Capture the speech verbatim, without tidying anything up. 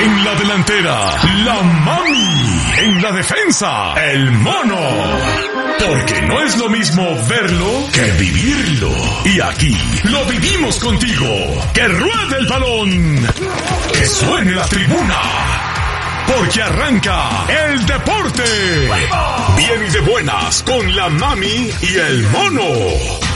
En la delantera, la mami. En la defensa, el mono. Porque no es lo mismo verlo que vivirlo. Y aquí lo vivimos contigo. Que ruede el balón. Que suene la tribuna. Porque arranca el deporte. Bien y de buenas con la mami y el mono.